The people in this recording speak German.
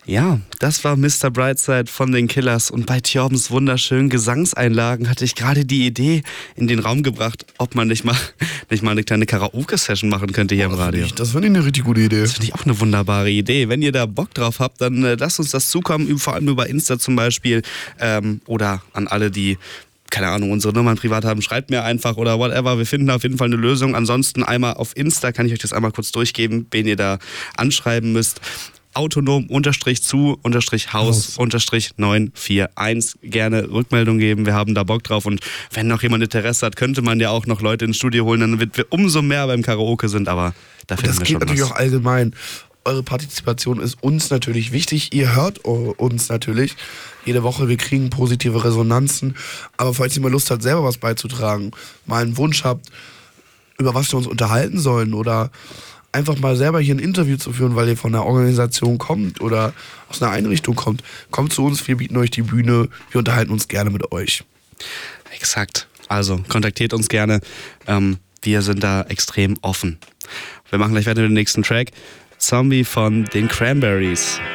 Ja, das war Mr. Brightside von den Killers und bei Thjorbens wunderschönen Gesangseinlagen hatte ich gerade die Idee in den Raum gebracht, ob man nicht mal eine kleine Karaoke-Session machen könnte hier im Radio. Das finde ich eine richtig gute Idee. Das finde ich auch eine wunderbare Idee. Wenn ihr da Bock drauf habt, dann lasst uns das zukommen, vor allem über Insta zum Beispiel oder an alle, die keine Ahnung, unsere Nummern privat haben, schreibt mir einfach oder whatever. Wir finden auf jeden Fall eine Lösung. Ansonsten einmal auf Insta kann ich euch das einmal kurz durchgeben, wen ihr da anschreiben müsst. autonom_zu_haus_941. Gerne Rückmeldung geben, wir haben da Bock drauf und wenn noch jemand Interesse hat, könnte man ja auch noch Leute ins Studio holen, dann wird wir umso mehr beim Karaoke sind, aber da finden wir schon was. Das geht natürlich auch allgemein. Eure Partizipation ist uns natürlich wichtig. Ihr hört uns natürlich jede Woche. Wir kriegen positive Resonanzen. Aber falls ihr mal Lust habt, selber was beizutragen, mal einen Wunsch habt, über was wir uns unterhalten sollen oder einfach mal selber hier ein Interview zu führen, weil ihr von einer Organisation kommt oder aus einer Einrichtung kommt, kommt zu uns. Wir bieten euch die Bühne. Wir unterhalten uns gerne mit euch. Exakt. Also kontaktiert uns gerne. Wir sind da extrem offen. Wir machen gleich weiter mit dem nächsten Track. Zombie von den Cranberries.